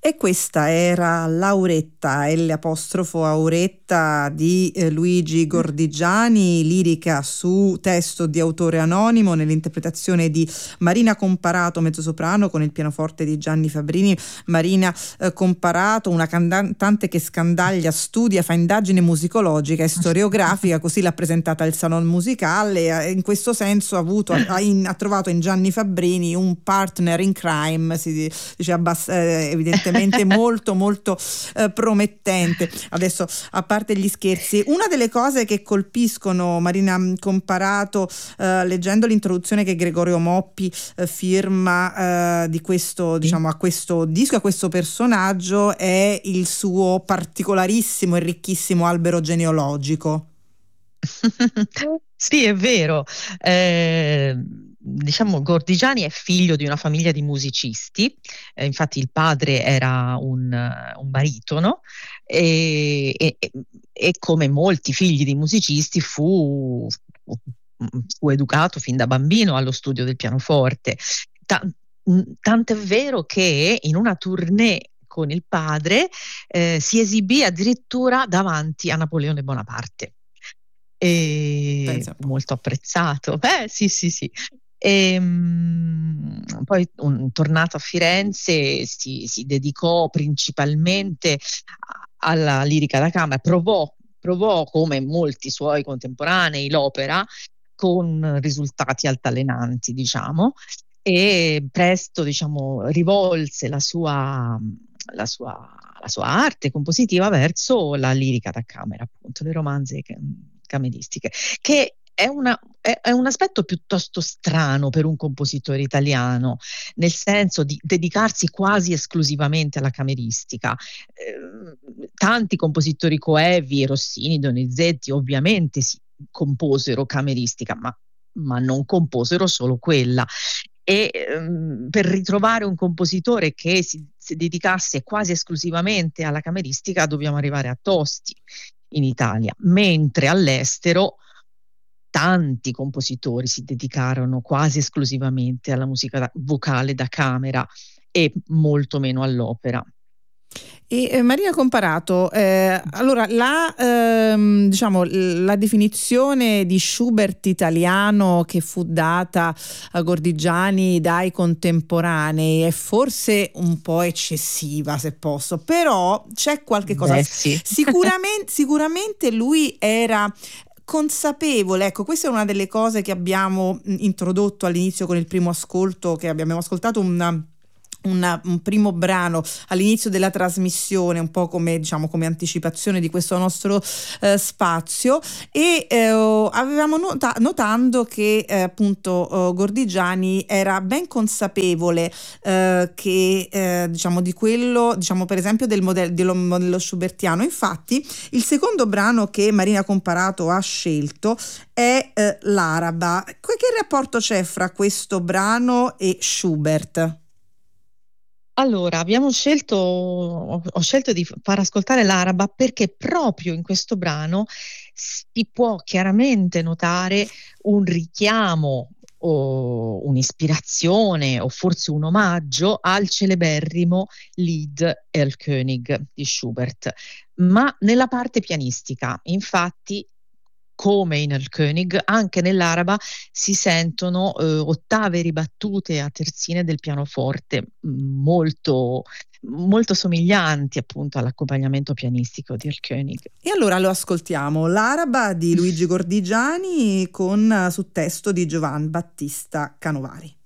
E questa era Lauretta, l'apostrofo Auretta di Luigi Gordigiani, lirica su testo di autore anonimo nell'interpretazione di Marina Comparato, mezzosoprano, con il pianoforte di Gianni Fabrini. Marina Comparato, una cantante che scandaglia, studia, fa indagine musicologica e storiografica, così l'ha presentata al Salon Musicale. In questo senso ha trovato in Gianni Fabrini un partner in crime, si dice evidentemente molto molto promettente. Adesso, a parte gli scherzi, una delle cose che colpiscono Marina Comparato, leggendo l'introduzione che Gregorio Moppi firma di questo, diciamo, a questo disco, a questo personaggio, è il suo particolarissimo e ricchissimo albero genealogico. Sì, è vero. Diciamo, Gordigiani è figlio di una famiglia di musicisti, infatti il padre era un baritono e come molti figli di musicisti fu educato fin da bambino allo studio del pianoforte. Tant'è vero che in una tournée con il padre si esibì addirittura davanti a Napoleone Bonaparte. E molto apprezzato. Sì. E, poi tornato a Firenze si dedicò principalmente alla lirica da camera, provò come molti suoi contemporanei l'opera con risultati altalenanti, diciamo, e presto, diciamo, rivolse la sua arte compositiva verso la lirica da camera, appunto, le romanze cameristiche, che è un aspetto piuttosto strano per un compositore italiano, nel senso di dedicarsi quasi esclusivamente alla cameristica. Tanti compositori coevi, Rossini, Donizetti, ovviamente si composero cameristica, ma non composero solo quella. E per ritrovare un compositore che si dedicasse quasi esclusivamente alla cameristica dobbiamo arrivare a Tosti in Italia, mentre all'estero tanti compositori si dedicarono quasi esclusivamente alla musica vocale da camera e molto meno all'opera. E Marina Comparato, allora diciamo, la definizione di Schubert italiano che fu data a Gordigiani dai contemporanei è forse un po' eccessiva, se posso, però c'è qualche cosa. Sì. Sicuramente lui era consapevole, ecco, questa è una delle cose che abbiamo introdotto all'inizio con il primo ascolto, che abbiamo ascoltato un primo brano all'inizio della trasmissione, un po' come, diciamo, come anticipazione di questo nostro spazio, e avevamo notando che appunto Gordigiani era ben consapevole che diciamo di quello, diciamo, per esempio del modello schubertiano. Infatti il secondo brano che Marina Comparato ha scelto è l'Araba. Che rapporto c'è fra questo brano e Schubert? Allora, ho scelto di far ascoltare l'Araba perché proprio in questo brano si può chiaramente notare un richiamo o un'ispirazione o forse un omaggio al celeberrimo Lied Erlkönig di Schubert, ma nella parte pianistica. Infatti, come in Erlkönig, anche nell'Araba si sentono ottave ribattute a terzine del pianoforte molto, molto somiglianti appunto all'accompagnamento pianistico di Erlkönig. E allora lo ascoltiamo, l'Araba di Luigi Gordigiani su testo di Giovan Battista Canovari.